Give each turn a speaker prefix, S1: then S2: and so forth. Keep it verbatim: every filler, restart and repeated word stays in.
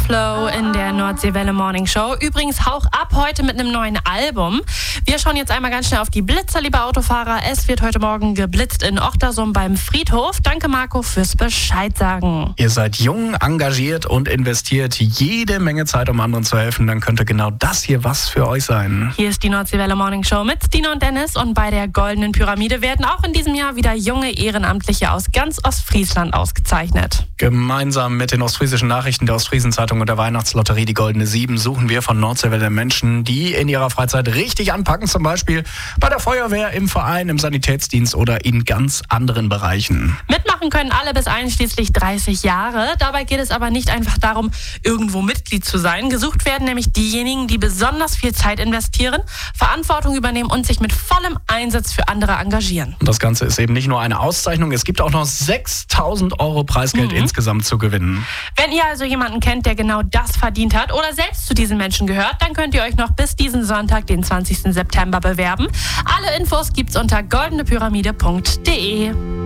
S1: Flow in der Nordseewelle Morning Show. Übrigens Hauch ab heute mit einem neuen Album. Wir schauen jetzt einmal ganz schnell auf die Blitzer, liebe Autofahrer. Es wird heute Morgen geblitzt in Ochtersum beim Friedhof. Danke, Marco, fürs Bescheid sagen.
S2: Ihr seid jung, engagiert und investiert jede Menge Zeit, um anderen zu helfen. Dann könnte genau das hier was für euch sein.
S1: Hier ist die Nordseewelle Morning Show mit Stina und Dennis. Und bei der Goldenen Pyramide werden auch in diesem Jahr wieder junge Ehrenamtliche aus ganz Ostfriesland ausgezeichnet.
S2: Gemeinsam mit den ostfriesischen Nachrichten der Ostfriesen-Zeitung und der Weihnachtslotterie Die Goldene Sieben suchen wir von Nordseewelle Menschen, die in ihrer Freizeit richtig anpacken, zum Beispiel bei der Feuerwehr, im Verein, im Sanitätsdienst oder in ganz anderen Bereichen.
S1: Mitmachen können alle bis einschließlich dreißig Jahre. Dabei geht es aber nicht einfach darum, irgendwo Mitglied zu sein. Gesucht werden nämlich diejenigen, die besonders viel Zeit investieren, Verantwortung übernehmen und sich mit vollem Einsatz für andere engagieren.
S2: Und das Ganze ist eben nicht nur eine Auszeichnung, es gibt auch noch sechstausend Euro Preisgeld mhm. insgesamt zu gewinnen.
S1: Wenn ihr also jemanden kennt, der genau das verdient hat oder selbst zu diesen Menschen gehört, dann könnt ihr euch noch bis diesen Sonntag, den zwanzigsten September, bewerben. Alle Infos gibt's unter goldene pyramide punkt de.